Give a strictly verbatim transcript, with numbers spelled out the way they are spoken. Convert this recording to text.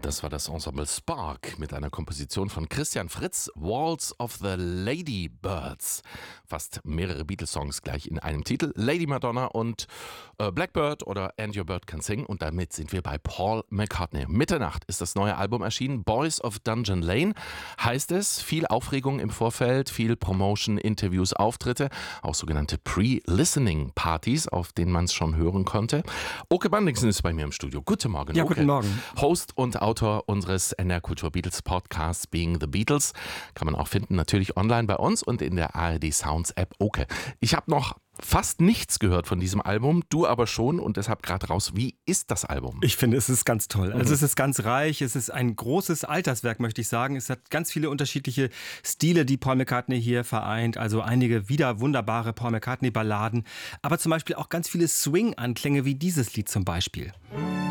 Das war das Ensemble Spark mit einer Komposition von Christian Fritz, Waltz of the Ladybirds. Fast mehrere Beatles-Songs gleich in einem Titel. Lady Madonna und äh, Blackbird oder And Your Bird Can Sing. Und damit sind wir bei Paul McCartney. Mitternacht ist das neue Album erschienen. Boys of Dungeon Lane heißt es. Viel Aufregung im Vorfeld, viel Promotion, Interviews, Auftritte. Auch sogenannte Pre-Listening-Partys, auf denen man es schon hören konnte. Oke Bandingsen ist bei mir im Studio. Guten Morgen, Ja, Oke. guten Morgen. Host und Autor unseres N D R Kultur Beatles Podcasts Being the Beatles. Kann man auch finden, natürlich online bei uns und in der A R D Sounds App. Oke. Ich habe noch fast nichts gehört von diesem Album, du aber schon und deshalb gerade raus. Wie ist das Album? Ich finde, es ist ganz toll. Also Mhm. es ist ganz reich, es ist ein großes Alterswerk, möchte ich sagen. Es hat ganz viele unterschiedliche Stile, die Paul McCartney hier vereint. Also einige wieder wunderbare Paul McCartney-Balladen, aber zum Beispiel auch ganz viele Swing-Anklänge wie dieses Lied zum Beispiel.